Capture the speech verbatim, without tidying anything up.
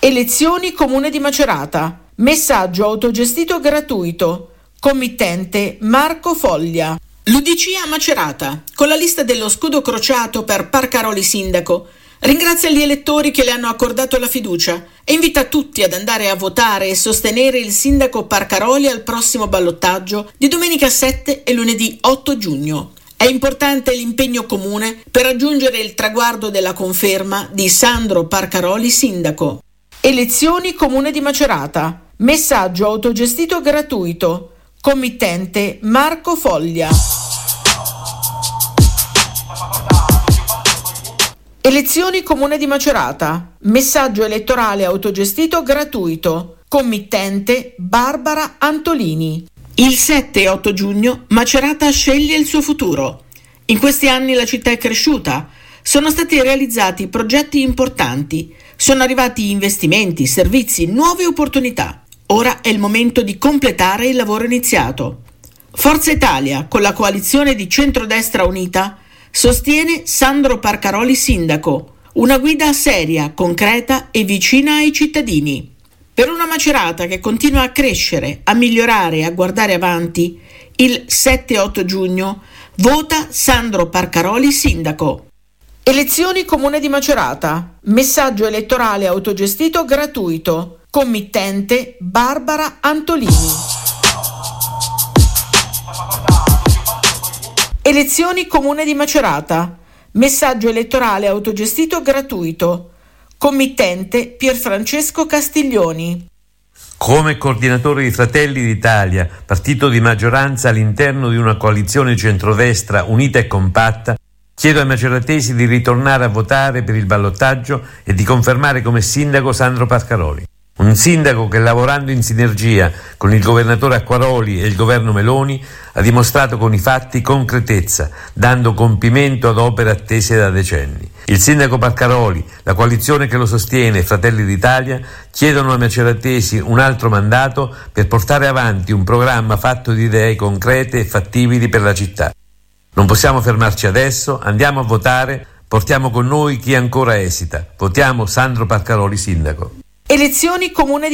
Elezioni Comune di Macerata. Messaggio autogestito gratuito. Committente Marco Foglia. L'U D C a Macerata, con la lista dello scudo crociato per Parcaroli sindaco, ringrazia gli elettori che le hanno accordato la fiducia e invita tutti ad andare a votare e sostenere il sindaco Parcaroli al prossimo ballottaggio di domenica sette e lunedì otto giugno. È importante l'impegno comune per raggiungere il traguardo della conferma di Sandro Parcaroli sindaco. Elezioni Comune di Macerata. Messaggio autogestito gratuito. Committente Marco Foglia. Elezioni Comune di Macerata. Messaggio elettorale autogestito gratuito. Committente Barbara Antolini. Il sette e otto giugno Macerata sceglie il suo futuro. In questi anni la città è cresciuta. Sono stati realizzati progetti importanti. Sono arrivati investimenti, servizi, nuove opportunità. Ora è il momento di completare il lavoro iniziato. Forza Italia, con la coalizione di Centrodestra Unita, sostiene Sandro Parcaroli sindaco, una guida seria, concreta e vicina ai cittadini. Per una Macerata che continua a crescere, a migliorare e a guardare avanti, il sette e otto giugno vota Sandro Parcaroli sindaco. Elezioni Comune di Macerata. Messaggio elettorale autogestito gratuito. Committente Barbara Antolini. Elezioni Comune di Macerata. Messaggio elettorale autogestito gratuito. Committente Pierfrancesco Castiglioni. Come coordinatore di Fratelli d'Italia, partito di maggioranza all'interno di una coalizione centrodestra unita e compatta, chiedo ai maceratesi di ritornare a votare per il ballottaggio e di confermare come sindaco Sandro Parcaroli. Un sindaco che, lavorando in sinergia con il governatore Acquaroli e il governo Meloni, ha dimostrato con i fatti concretezza, dando compimento ad opere attese da decenni. Il sindaco Parcaroli, la coalizione che lo sostiene e Fratelli d'Italia chiedono ai maceratesi un altro mandato per portare avanti un programma fatto di idee concrete e fattibili per la città. Non possiamo fermarci adesso, andiamo a votare, portiamo con noi chi ancora esita. Votiamo Sandro Parcaroli sindaco. Elezioni Comune